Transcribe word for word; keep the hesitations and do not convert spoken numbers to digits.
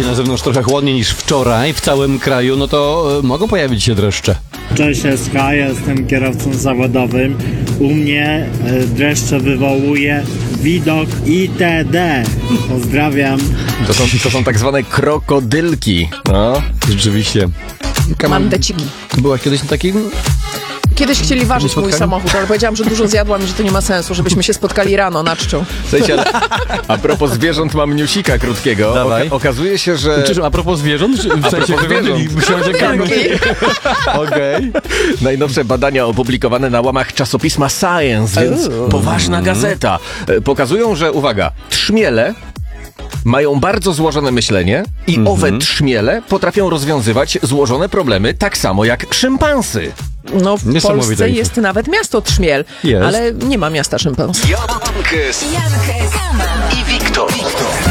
dzisiaj na zewnątrz trochę chłodniej niż wczoraj w całym kraju, no to e, mogą pojawić się dreszcze. Cześć S K, jestem kierowcą zawodowym. U mnie e, dreszcze wywołuje widok itd. Pozdrawiam. To są, to są tak zwane krokodylki. No. Rzeczywiście. Mam deciki. Byłaś kiedyś na takim? Kiedyś chcieli ważyć mój spotkaniu? samochód, ale powiedziałam, że dużo zjadłam i że to nie ma sensu, żebyśmy się spotkali rano na czczo. Słuchajcie, ale a propos zwierząt mam newsika krótkiego. Dawaj. Oka- okazuje się, że... Czyż, a propos zwierząt? Czy w sensie propos wywiadu? zwierząt. Myślałem, że karmy. Okej. Najnowsze badania opublikowane na łamach czasopisma Science, więc poważna gazeta, e, pokazują, że, uwaga, trzmiele mają bardzo złożone myślenie i owe trzmiele potrafią rozwiązywać złożone problemy tak samo jak szympansy. No w Niesamowite Polsce info. jest nawet miasto Trzmiel, Jest. ale nie ma miasta szympansów. Jankes Jankes i Wiktor.